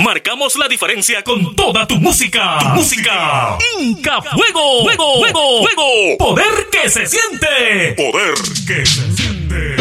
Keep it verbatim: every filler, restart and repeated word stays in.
Marcamos la diferencia con toda tu música. Tu música. Inca Fuego. Fuego. Fuego. Fuego. Poder que se siente. Poder que se siente.